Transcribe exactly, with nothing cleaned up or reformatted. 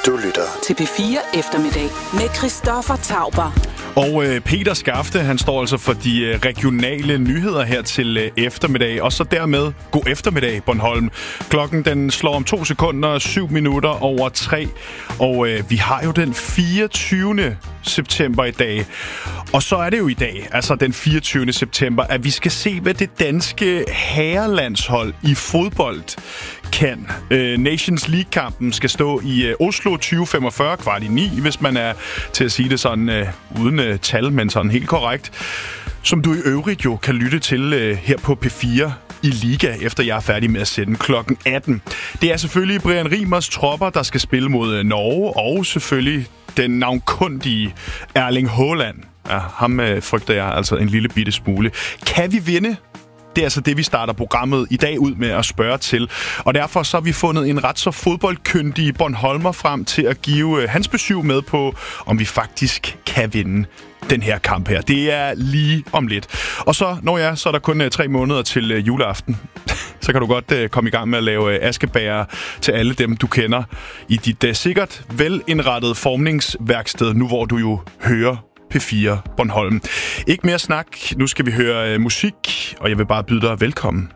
Du lytter til P fire Eftermiddag med Christoffer Tauber. Og øh, Peter Skafte, han står altså for de øh, regionale nyheder her til øh, eftermiddag. Og så dermed god eftermiddag, Bornholm. Klokken den slår om to sekunder, syv minutter over tre. Og øh, vi har jo den fireogtyvende september i dag. Og så er det jo i dag, altså den fireogtyvende september, at vi skal se, hvad det danske herrelandshold i fodbold kan. Øh, Nations League-kampen skal stå i øh, Oslo tyve femogfyrre, kvart i ni, hvis man er til at sige det sådan øh, uden øh, tal, men sådan helt korrekt. Som du i øvrigt jo kan lytte til øh, her på P fire i Liga, efter jeg er færdig med at sende klokken atten. Det er selvfølgelig Brian Riemers tropper, der skal spille mod øh, Norge, og selvfølgelig den navnkundige Erling Haaland. Ja, ham øh, frygter jeg altså en lille bitte smule. Kan vi vinde? Det er altså det, vi starter programmet i dag ud med at spørge til. Og derfor så har vi fundet en ret så fodboldkyndig Bornholmer frem til at give hans besøg med på, om vi faktisk kan vinde den her kamp her. Det er lige om lidt. Og så, når jeg, så er der kun uh, tre måneder til uh, juleaften. Så kan du godt uh, komme i gang med at lave uh, askebæger til alle dem, du kender i dit uh, sikkert velindrettede formningsværksted, nu hvor du jo hører P fire Bornholm. Ikke mere snak. Nu skal vi høre uh, musik, og jeg vil bare byde dig velkommen